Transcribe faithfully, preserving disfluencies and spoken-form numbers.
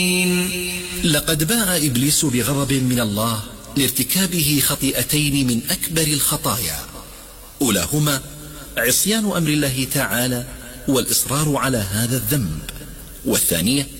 لقد باء إبليس بغضب من الله لارتكابه خطيئتين من أكبر الخطايا، أولاهما عصيان أمر الله تعالى والإصرار على هذا الذنب، والثانية